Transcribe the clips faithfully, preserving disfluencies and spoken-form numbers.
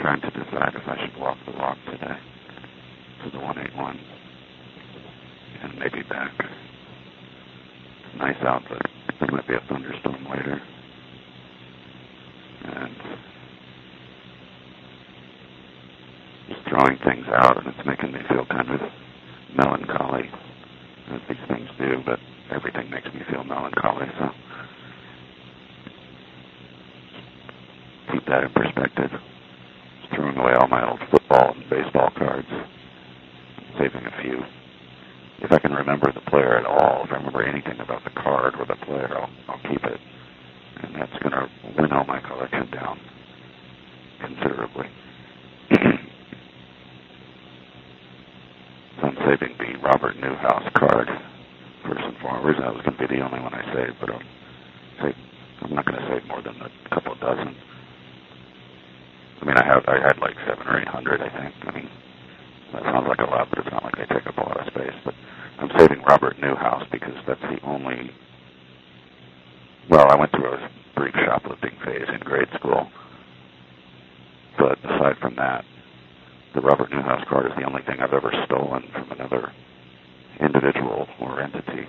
trying to decide if I should walk the walk today to the one eighty-one and maybe back. It's nice out, but there might be a thunderstorm later. And just throwing things out, and it's making me feel kind of melancholy, as these things do, but everything makes me feel melancholy, so keep that in perspective. Just throwing away all my old football and baseball cards, saving a few. If I can remember the player at all, if I remember anything about the card or the player, I'll, I'll keep it. And that's going to winnow my collection down considerably. So I'm saving the Robert Newhouse card first and foremost. That was going to be the only one I saved, but I'll save, I'm not going to save more than a couple of dozen. I mean, I have I had like seven or eight hundred, I think. I mean, that sounds like a lot, but it's not like they take up a lot of space. But I'm saving Robert Newhouse because that's the only. Well, I went through a brief shoplifting phase in grade school, but aside from that, the Robert Newhouse card is the only thing I've ever stolen from another individual or entity,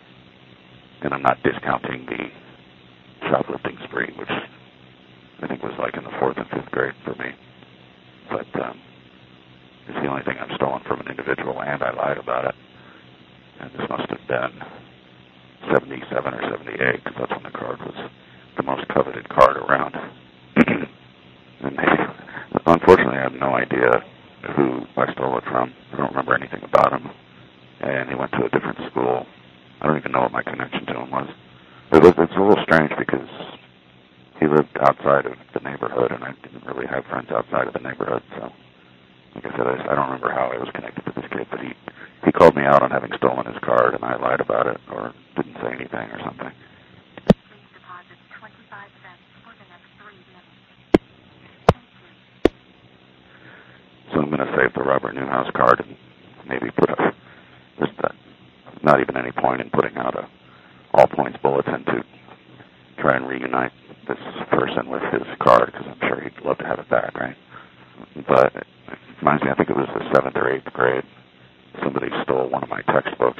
and I'm not discounting the shoplifting spree, which I think was like in the fourth and fifth grade for me. But um, it's the only thing I've stolen from an individual, and I lied about it. And this must have been seventy-seven or seventy-eight, because that's when the card was the most coveted card around. And they, unfortunately, I have no idea who I stole it from. I don't remember anything about him. And he went to a different school. I don't even know what my connection to him was. It was it's a little strange because he lived outside of the neighborhood, and I didn't really have friends outside of the neighborhood. So, like I said, I, I don't remember how I was connected to this kid, but he, he called me out on having stolen his card, and I lied about it or didn't say anything or something. Please deposit twenty-five cents for the next three minutes. Thank you. So I'm going to save the Robert Newhouse card and maybe put a, just a, not even any point in putting out a all points bulletin to try and reunite this person with his card, because I'm sure he'd love to have it back, right? But it reminds me, I think it was the seventh or eighth grade, somebody stole one of my textbooks,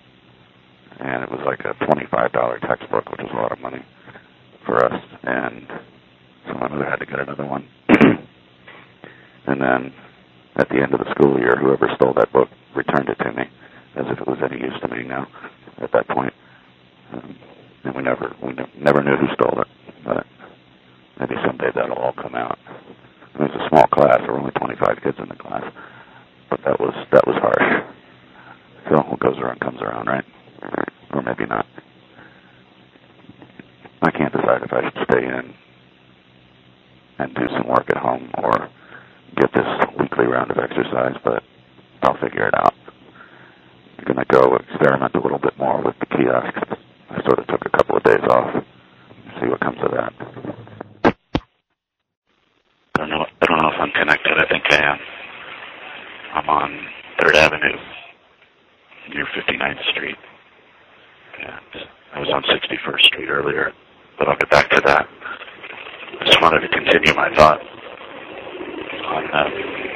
and it was like a twenty-five dollar textbook, which was a lot of money for us, and so my mother had to get another one. And then at the end of the school year, whoever stole that book returned it to me, as if it was any use to me now at that point. Um, and we never we ne- never knew who stole it, but maybe someday that'll all come out. It was a small class. There were only twenty-five kids in the class, but that was that was harsh. So what goes around comes around, right? Or maybe not. I can't decide if I should stay in and do some work at home or get this weekly round of exercise, but I'll figure it out. I'm going to go experiment a little bit more with the kiosks. I sort of took a couple of days off. See what comes of that. I don't know. I don't know if I'm connected. I think I am. I'm on Third Avenue near fifty-ninth Street, and I was on sixty-first Street earlier, but I'll get back to that. I just wanted to continue my thought on uh,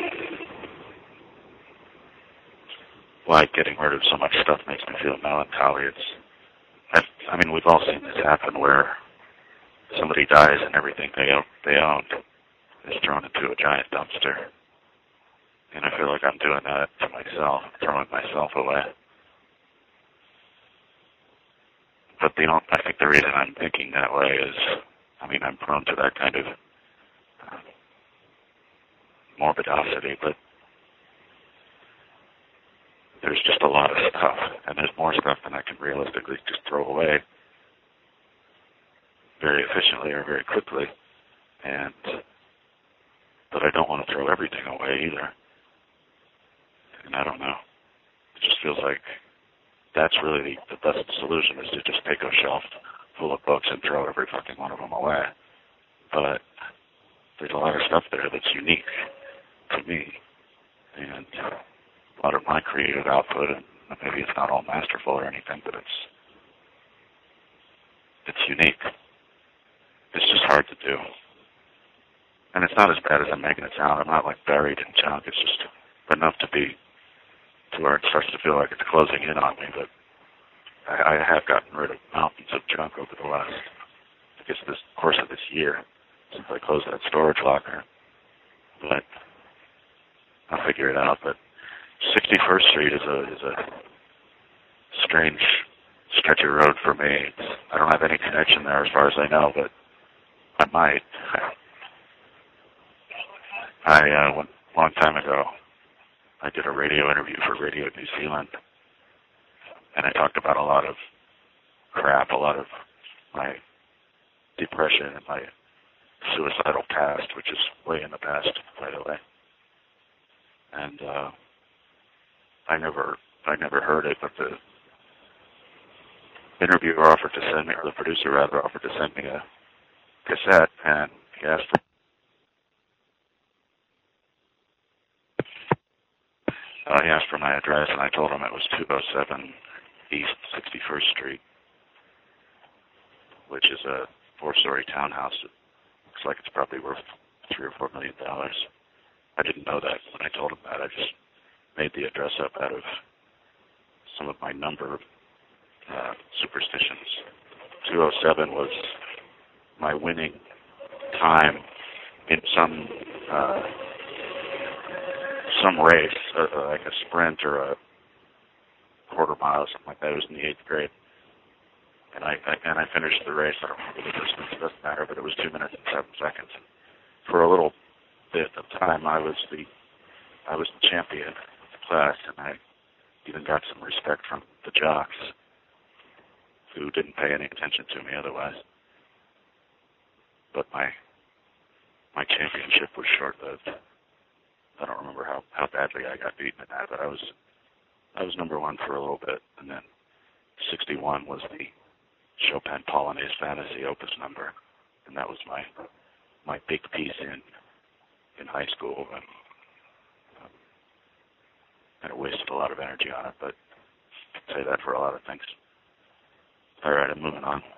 why getting rid of so much stuff makes me feel melancholy. It's I've, I mean, we've all seen this happen where somebody dies and everything they own, they owned is thrown into a giant dumpster. And I feel like I'm doing that to myself, throwing myself away. But the only, I think the reason I'm thinking that way is, I mean, I'm prone to that kind of uh, morbidosity, but there's just a lot of stuff, and there's more stuff than I can realistically just throw away very efficiently or very quickly. And but I don't want to throw everything away either. And I don't know. It just feels like that's really the, the best solution, is to just take a shelf full of books and throw every fucking one of them away. But there's a lot of stuff there that's unique to me. And a lot of my creative output, and maybe it's not all masterful or anything, but it's it's unique. It's just hard to do. And it's not as bad as I'm making it sound. I'm not like buried in junk. It's just enough to be to where it starts to feel like it's closing in on me. But I, I have gotten rid of mountains of junk over the last, I guess, this course of this year since I closed that storage locker. But I'll figure it out. But sixty-first Street is a is a strange stretch of road for me. It's, I don't have any connection there as far as I know, but I might. I, uh, one long time ago, I did a radio interview for Radio New Zealand, and I talked about a lot of crap, a lot of my depression and my suicidal past, which is way in the past, by the way. And uh, I never, I never heard it, but the interviewer offered to send me, or the producer rather, offered to send me a cassette, and he asked for Uh, he asked for my address, and I told him it was two oh seven East sixty-first Street, which is a four-story townhouse. It looks like it's probably worth three or four million dollars. I didn't know that when I told him that. I just made the address up out of some of my number uh, superstitions. two oh seven was my winning time in some uh, some race, uh, like a sprint or a quarter mile or something like that. It was in the eighth grade. And I, I and I finished the race. I don't remember the distance, it doesn't matter, but it was two minutes and seven seconds. For a little bit of time, I was the I was the champion of the class, and I even got some respect from the jocks who didn't pay any attention to me otherwise. But my my championship was short-lived. I don't remember how, how badly I got beaten in that, but I was I was number one for a little bit, and then sixty-one was the Chopin Polonaise Fantasy Opus number, and that was my my big piece in in high school, and um, and I wasted a lot of energy on it, but I'd say that for a lot of things. All right, I'm moving on.